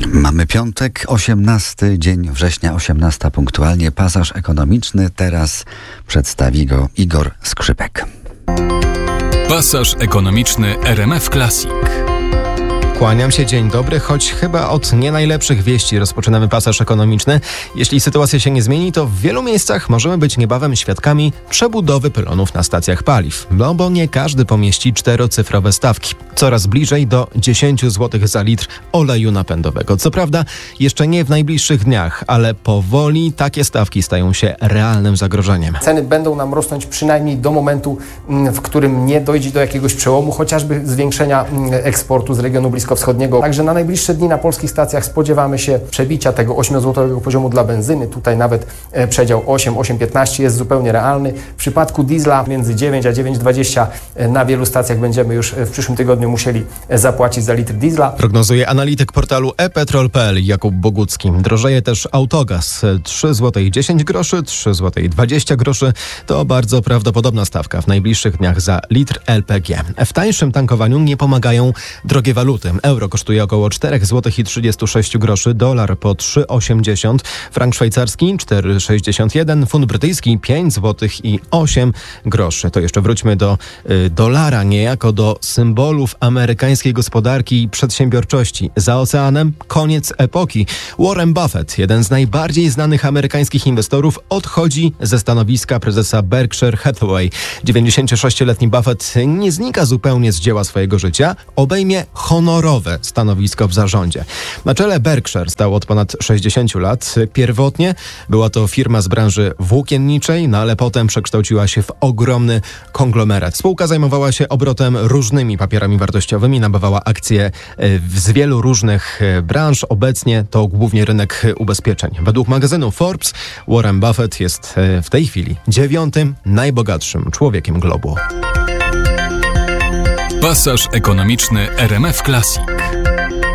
Mamy piątek, 18 dzień września, 18 punktualnie. Pasaż ekonomiczny. Teraz przedstawi go Igor Skrzypek. Pasaż ekonomiczny RMF Classic. Kłaniam się, dzień dobry, choć chyba od nie najlepszych wieści rozpoczynamy pasaż ekonomiczny. Jeśli sytuacja się nie zmieni, to w wielu miejscach możemy być niebawem świadkami przebudowy pylonów na stacjach paliw. No bo nie każdy pomieści czterocyfrowe stawki. Coraz bliżej do 10 zł za litr oleju napędowego. Co prawda jeszcze nie w najbliższych dniach, ale powoli takie stawki stają się realnym zagrożeniem. Ceny będą nam rosnąć przynajmniej do momentu, w którym nie dojdzie do jakiegoś przełomu, chociażby zwiększenia eksportu z regionu bliskowschodniego. Także na najbliższe dni na polskich stacjach spodziewamy się przebicia tego 8-złotowego poziomu dla benzyny. Tutaj nawet przedział 8,15 jest zupełnie realny. W przypadku diesla między 9 a 9,20 na wielu stacjach będziemy już w przyszłym tygodniu musieli zapłacić za litr diesla. Prognozuje analityk portalu ePetrol.pl Jakub Bogucki. Drożeje też autogaz. 3 zł 10 groszy, 3 zł 20 groszy. To bardzo prawdopodobna stawka w najbliższych dniach za litr LPG. W tańszym tankowaniu nie pomagają drogie waluty. Euro kosztuje około 4 zł i 36 groszy, dolar po 3,80, frank szwajcarski 4,61, funt brytyjski 5 zł i 8 groszy. To jeszcze wróćmy do dolara, niejako do symbolów amerykańskiej gospodarki i przedsiębiorczości. Za oceanem koniec epoki. Warren Buffett, jeden z najbardziej znanych amerykańskich inwestorów, odchodzi ze stanowiska prezesa Berkshire Hathaway. 96-letni Buffett nie znika zupełnie z dzieła swojego życia, obejmie honorowe stanowisko w zarządzie. Na czele Berkshire stał od ponad 60 lat. Pierwotnie była to firma z branży włókienniczej, ale potem przekształciła się w ogromny konglomerat. Spółka zajmowała się obrotem różnymi papierami wartościowymi, nabywała akcje z wielu różnych branż. Obecnie to głównie rynek ubezpieczeń. Według magazynu Forbes Warren Buffett jest w tej chwili 9. najbogatszym człowiekiem globu. Pasaż ekonomiczny RMF Classic.